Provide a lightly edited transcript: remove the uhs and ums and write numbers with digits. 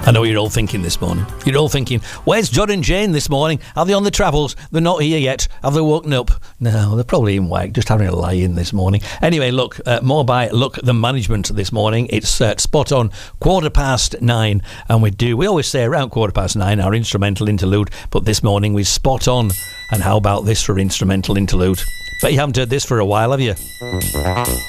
I know what you're all thinking this morning. You're all thinking, where's John and Jane this morning? Are they on the travels? They're not here yet. Have they woken up? No, they're probably in wag, just having a lie-in this morning. Anyway, look, more by Look the Management this morning. It's spot on 9:15, and we always say around 9:15 our instrumental interlude, but this morning we spot on. And how about this for instrumental interlude? Bet you haven't heard this for a while, have you?